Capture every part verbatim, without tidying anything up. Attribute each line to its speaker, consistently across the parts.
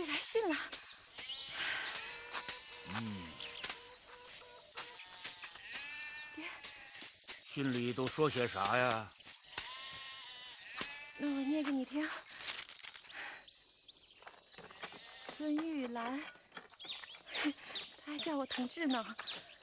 Speaker 1: 爹来信了。
Speaker 2: 嗯。
Speaker 1: 爹，
Speaker 2: 信里都说些啥呀？
Speaker 1: 那我念给你听。孙玉兰，他还叫我同志呢。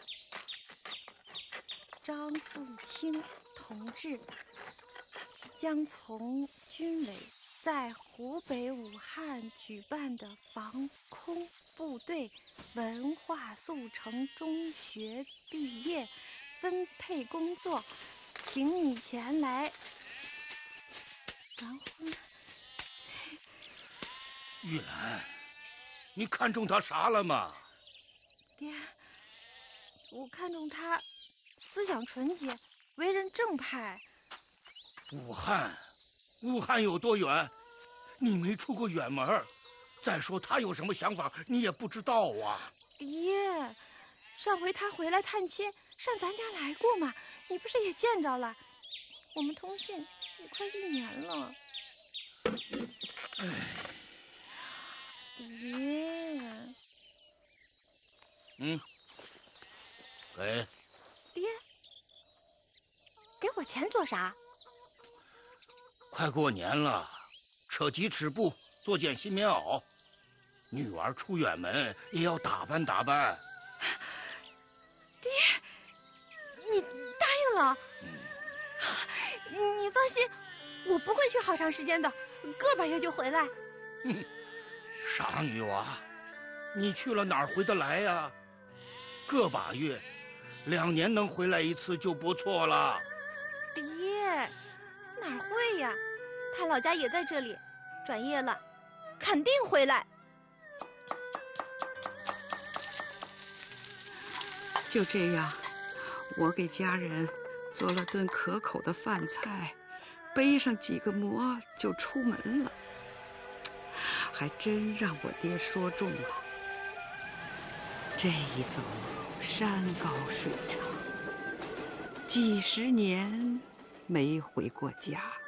Speaker 1: 张富清同志即将从军委在湖北武汉举办的防空部队文化速成中学毕业分配工作，请你前来完婚。
Speaker 2: 玉兰，你看中他啥了吗？
Speaker 1: 爹，我看中他思想纯洁，为人正派。
Speaker 2: 武汉，武汉有多远？你没出过远门。再说他有什么想法，你也不知道啊。
Speaker 1: 爹，上回他回来探亲，上咱家来过嘛，你不是也见着了？我们通信也快一年了。
Speaker 2: 哎，
Speaker 1: 爹，
Speaker 2: 嗯，给。
Speaker 1: 爹，给我钱做啥？
Speaker 2: 快过年了，扯几尺布，做件新棉袄。女儿出远门也要打扮打扮。
Speaker 1: 爹，你答应了？嗯、你放心，我不会去好长时间的，个把月就回来。
Speaker 2: 哼，傻女娃，你去了哪儿回得来呀？个把月，两年能回来一次就不错了。
Speaker 1: 爹，哪儿会呀？他老家也在这里，转业了，肯定回来。
Speaker 3: 就这样，我给家人做了顿可口的饭菜，背上几个馍就出门了。还真让我爹说中了，这一走山高水长，几十年没回过家。